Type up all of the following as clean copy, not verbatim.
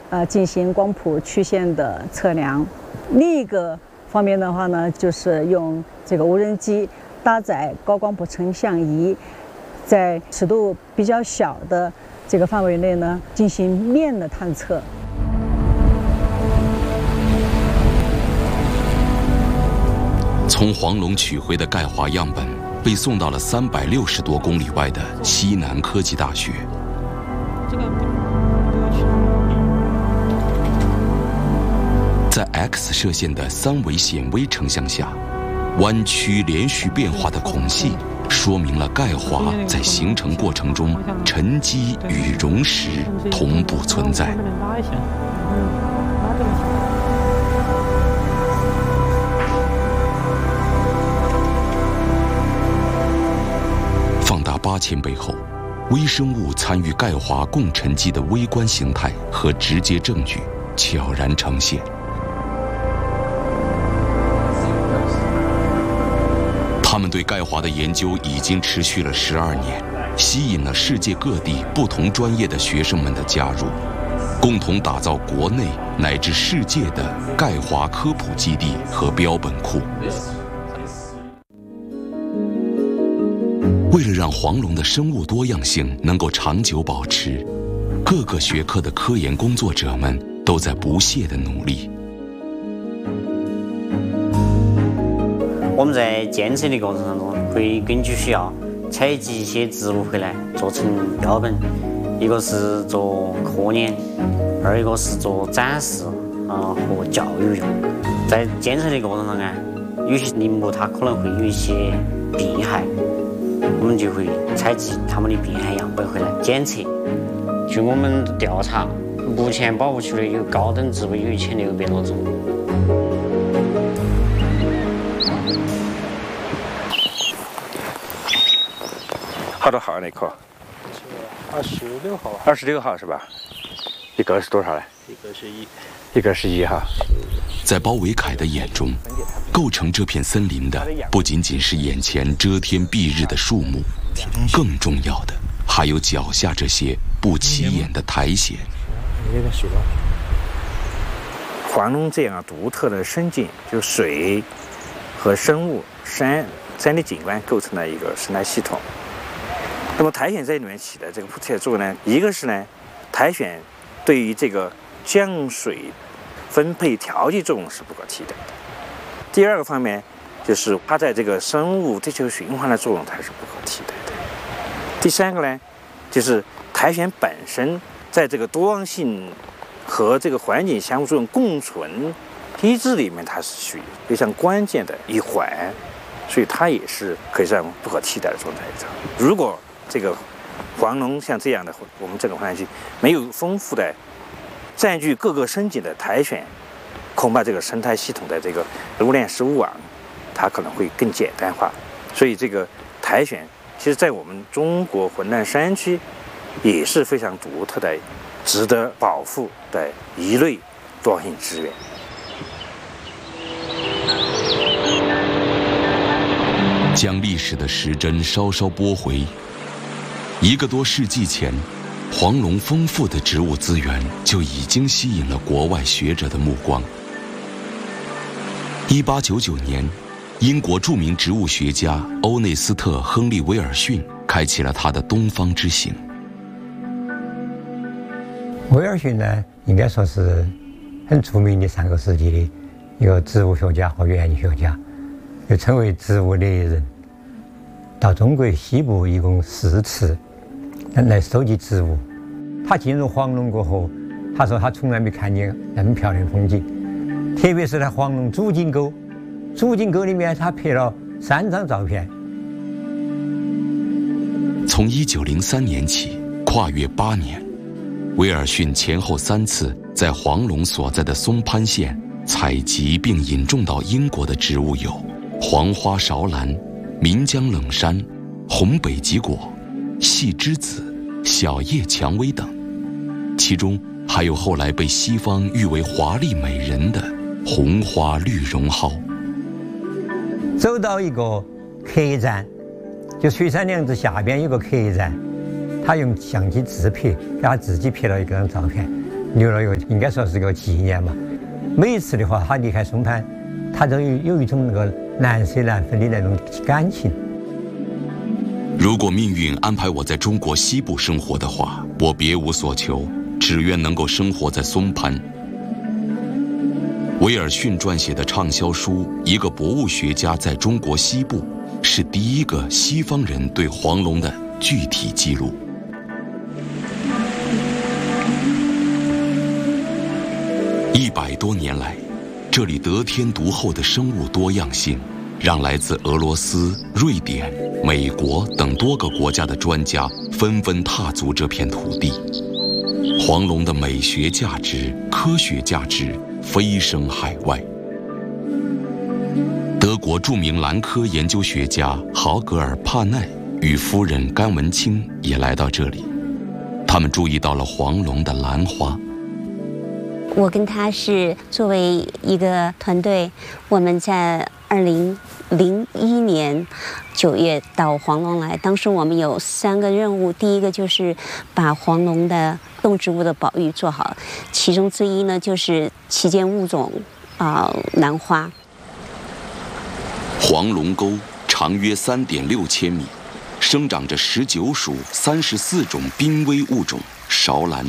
进行光谱曲线的测量。另一个方面的话呢，就是用这个无人机搭载高光谱成像仪，在尺度比较小的这个范围内呢，进行面的探测。 从黄龙取回的钙华样本被送到了360多公里外的西南科技大学。在 X 射线的3维显微成像下，弯曲连续变化的孔隙说明了钙华在形成过程中沉积与溶蚀同步存在。放大8000倍后，微生物参与钙华共沉积的微观形态和直接证据悄然呈现。他们对钙华的研究已经持续了12年，吸引了世界各地不同专业的学生们的加入，共同打造国内乃至世界的钙华科普基地和标本库。为了让黄龙的生物多样性能够长久保持，各个学科的科研工作者们都在不懈地努力。 我们在监测的过程当中，会根据需要采集一些植物回来做成标本，一个是做科研，二一个是做展示和教育用。在监测的过程当中啊，有些林木它可能会有一些病害，我们就会采集它们的病害样本回来检测。据我们调查，目前保护区内有高等植物有1600多种。 好多号那棵 26号。 26号是吧？一个是多少呢？一个是1哈。 在包维凯的眼中，构成这片森林的不仅仅是眼前遮天蔽日的树木，更重要的还有脚下这些不起眼的苔藓。 黄龙这样独特的生境，就水和生物、山的景观构成了一个生态系统。那么苔藓在里面起的这个铺贴作用呢，一个是呢，苔藓对于这个降水分配调节作用是不可替代的。第二个方面就是它在这个生物地球循环的作用，它是不可替代的。第三个呢，就是苔藓本身在这个多样性和这个环境相互作用共存机制里面，它是属于非常关键的一环，所以它也是可以算不可替代的状态。如果这个黄龙像这样的，我们这个环境没有丰富的占据各个生境的苔藓，恐怕这个生态系统的这个入链食物网，它可能会更简单化。所以这个苔藓，其实在我们中国浑南山区也是非常独特的、值得保护的一类多样性资源。 将历史的时针稍稍拨回1个多世纪前，黄龙丰富的植物资源就已经吸引了国外学者的目光。1899年，英国著名植物学家欧内斯特·亨利·威尔逊开启了他的东方之行。 威尔逊呢，应该说是很著名的上个世纪的一个植物学家和园艺学家，又称为植物猎人。到中国西部一共4次来收集植物。他进入黄龙过后，他说他从来没看见那么漂亮的风景，特别是在黄龙主景沟，主景沟里面他拍了3张照片。 从1903年起，跨越8年，威尔逊前后3次在黄龙所在的松潘县采集并引种到英国的植物有黄花韶兰、岷江冷杉、红北极果、细栀子、小叶蔷薇等，其中还有后来被西方誉为华丽美人的红花绿绒蒿。 走到一个客栈，就水山梁子下边有个客栈，他用相机自拍，给他自己拍了一张照片， 留了应该说是个纪念嘛。每一次的话，他离开松潘，他都有一种那个难舍难分的那种感情。 如果命运安排我在中国西部生活的话，我别无所求，只愿能够生活在松潘。威尔逊撰写的畅销书《一个博物学家在中国西部》是第一个西方人对黄龙的具体记录。100多年来，这里得天独厚的生物多样性，让来自俄罗斯、瑞典、美国等多个国家的专家纷纷踏足这片土地。黄龙的美学价值、科学价值飞升海外。德国著名兰科研究学家豪格尔·帕奈与夫人甘文清也来到这里，他们注意到了黄龙的兰花。 我跟他是作为一个团队，我们在2001年9月到黄龙来。当时我们有3个任务，第一个就是把黄龙的动植物的保育做好，其中之一呢就是旗舰物种兰花。 黄龙沟长约3.6千米，生长着19属34种濒危物种韶兰。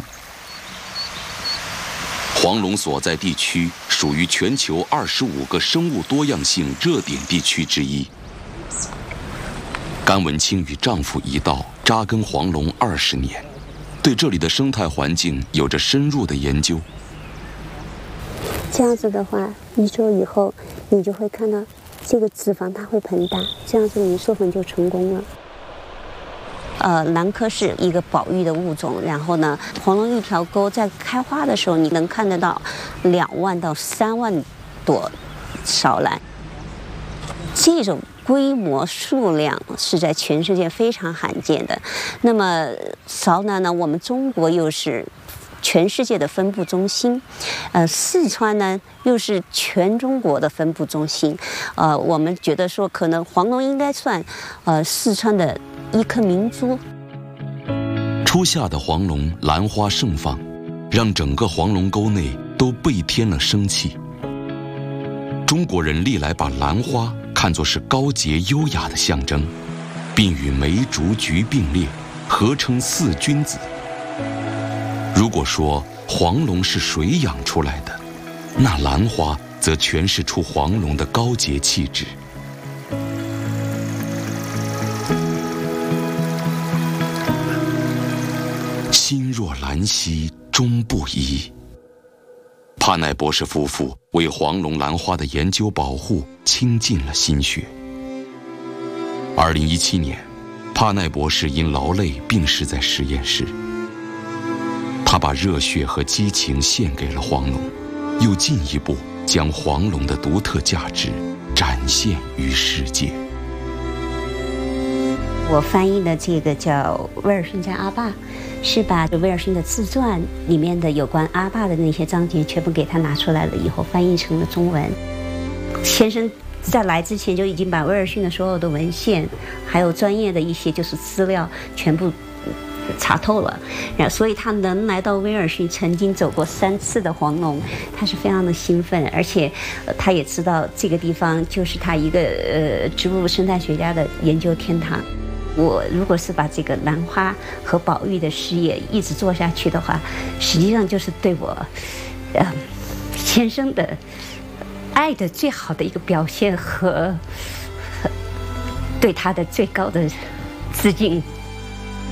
黄龙所在地区属于全球25个生物多样性热点地区之一。甘文清与丈夫一道扎根黄龙20年，对这里的生态环境有着深入的研究。 这样子的话，1周以后，你就会看到这个脂肪它会膨大，这样子你授粉就成功了。兰科是一个保育的物种，然后呢，黄龙一条沟在开花的时候，你能看得到2万到3万朵韶兰，这种规模数量是在全世界非常罕见的。那么韶兰呢，我们中国又是全世界的分布中心，四川呢又是全中国的分布中心，我们觉得说可能黄龙应该算四川的一颗明珠。 初夏的黄龙兰花盛放，让整个黄龙沟内都倍添了生气。中国人历来把兰花看作是高洁优雅的象征，并与梅竹菊并列，合称4君子。如果说黄龙是水养出来的，那兰花则诠释出黄龙的高洁气质。心若兰兮终不移。帕奈博士夫妇为黄龙兰花的研究保护倾尽了心血。2017年，帕奈博士因劳累病逝在实验室。他把热血和激情献给了黄龙，又进一步将黄龙的独特价值展现于世界。 我翻译的这个叫威尔逊在阿坝，是把威尔逊的自传里面的有关阿坝的那些章节全部给他拿出来了以后，翻译成了中文。先生在来之前就已经把威尔逊的所有的文献，还有专业的一些就是资料全部查透了，所以他能来到威尔逊曾经走过3次的黄龙，他是非常的兴奋，而且他也知道这个地方就是他一个植物生态学家的研究天堂。我如果是把这个兰花和保育的事业一直做下去的话，实际上就是对我先生的爱的最好的一个表现和对他的最高的致敬。